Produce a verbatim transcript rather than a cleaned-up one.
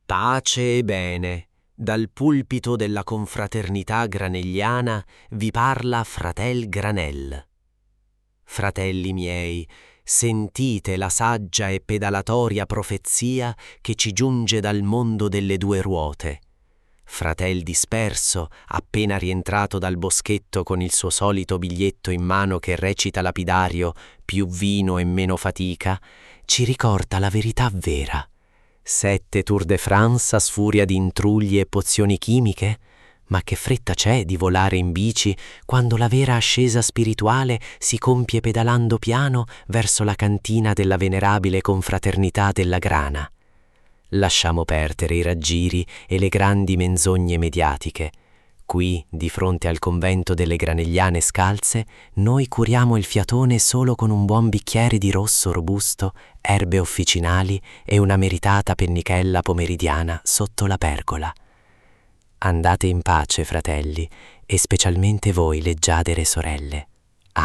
Pace e bene. Dal pulpito della confraternità granelliana vi parla fratel Granel. Fratelli miei, sentite la saggia e pedalatoria profezia che ci giunge dal mondo delle due ruote. Fratel disperso, appena rientrato dal boschetto con il suo solito biglietto in mano che recita lapidario «più vino e meno fatica», ci ricorda la verità vera. Sette Tour de France a sfuria di intrugli e pozioni chimiche? Ma che fretta c'è di volare in bici quando la vera ascesa spirituale si compie pedalando piano verso la cantina della venerabile confraternità della grana? Lasciamo perdere i raggiri e le grandi menzogne mediatiche. Qui, di fronte al convento delle granelliane scalze, noi curiamo il fiatone solo con un buon bicchiere di rosso robusto, erbe officinali e una meritata pennichella pomeridiana sotto la pergola. Andate in pace, fratelli, e specialmente voi, leggiadere sorelle.